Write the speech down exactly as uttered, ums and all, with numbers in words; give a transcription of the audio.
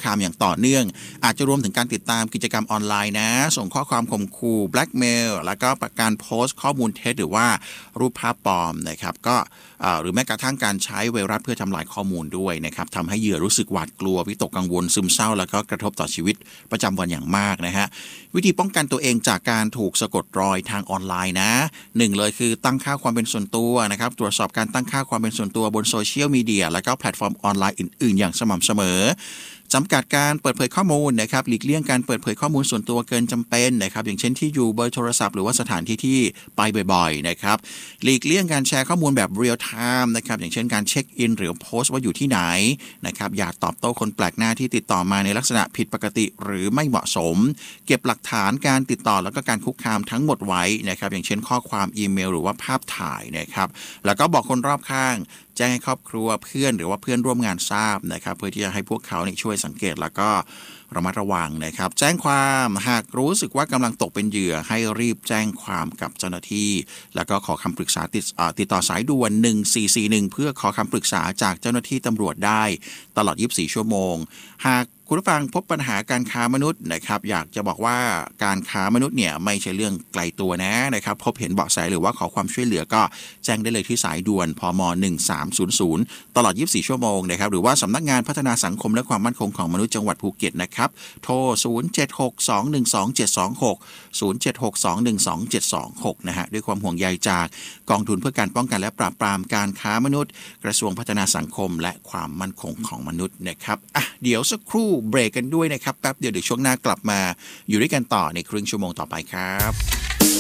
คามอย่างต่อเนื่องอาจจะรวมถึงการติดตามกิจกรรมออนไลน์นะส่งข้อความข่มขู่แบล็กเมลแล้วก็การโพสต์ข้อมูลเท็จหรือว่ารูปภาพปลอมนะครับก็หรือแม้กระทั่งการใช้ไวรัสเพื่อทำลายข้อมูลด้วยนะครับทำให้เหยื่อรู้สึกหวาดกลัววิตกกังวลซึมเศร้าแล้วก็กระทบต่อชีวิตประจำวันอย่างมากนะฮะวิธีป้องกันตัวเองจากการถูกสะกดรอยทางออนไลน์นะหนึ่งเลยคือตั้งค่าความเป็นส่วนตัวนะครับตรวจสอบการตั้งค่าความเป็นส่วนตัวบนโซเชียลมีเดียแล้วก็แพลตฟอร์มออนไลน์อื่นๆอย่างสม่ำเสมอจำกัดการเปิดเผยข้อมูลนะครับหลีกเลี่ยงการเปิดเผยข้อมูลส่วนตัวเกินจำเป็นนะครับอย่างเช่นที่อยู่เบอร์โทรศัพท์หรือว่าสถานที่ที่ไปบ่อยๆนะครับหลีกเลี่ยงการแชร์ข้อมูลแบบเรียลไทม์นะครับอย่างเช่นการเช็คอินหรือโพสต์ว่าอยู่ที่ไหนนะครับอย่าตอบโต้คนแปลกหน้าที่ติดต่อมาในลักษณะผิดปกติหรือไม่เหมาะสมเก็บหลักฐานการติดต่อแล้วก็การคุกคามทั้งหมดไว้นะครับอย่างเช่นข้อความอีเมลหรือว่าภาพถ่ายนะครับแล้วก็บอกคนรอบข้างแจ้งให้ครอบครัวเพื่อนหรือว่าเพื่อนร่วมงานทราบนะครับเพื่อที่จะให้พวกเขาเนี่ยช่วยสังเกตแล้วก็ระมัดระวังนะครับแจ้งความหากรู้สึกว่ากำลังตกเป็นเหยื่อให้รีบแจ้งความกับเจ้าหน้าที่แล้วก็ขอคำปรึกษาติดติดต่อสายด่วนหนึ่งสี่สี่หนึ่งเพื่อขอคำปรึกษาจากเจ้าหน้าที่ตำรวจได้ตลอดยี่สิบสี่ชั่วโมงหากคุณผู้ฟังพบปัญหาการค้ามนุษย์นะครับอยากจะบอกว่าการค้ามนุษย์เนี่ยไม่ใช่เรื่องไกลตัวนะนะครับพบเห็นเบาะแสหรือว่าขอความช่วยเหลือก็แจ้งได้เลยที่สายด่วนพมหนึ่งสามศูนย์ศูนย์ตลอดยี่สิบสี่ชั่วโมงนะครับหรือว่าสำนักงานพัฒนาสังคมและความมั่นคงของมนุษย์จังหวัดภูเก็ตนะครับโทรศูนย์ เจ็ด หก สอง หนึ่ง สอง เจ็ด สอง หก ศูนย์ เจ็ด หก สอง หนึ่ง สอง เจ็ด สอง หกนะฮะด้วยความห่วงใยจากกองทุนเพื่อการป้องกันและปราบปรามการค้ามนุษย์กระทรวงพัฒนาสังคมและความมั่นคงของมนุษย์นะครับอ่ะเดี๋ยวสักครู่เบรกกันด้วยนะครับแป๊บเดียวเดี๋ยวช่วงหน้ากลับมาอยู่ด้วยกันต่อในครึ่งชั่วโมงต่อไปครับ